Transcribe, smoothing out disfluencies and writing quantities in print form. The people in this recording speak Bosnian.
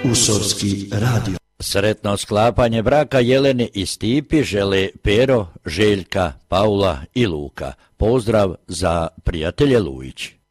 Usorski radio. Sretno sklapanje braka Jeleni i Stipi žele Pero, Željka, Paula i Luka. Pozdrav za prijatelje Lujić.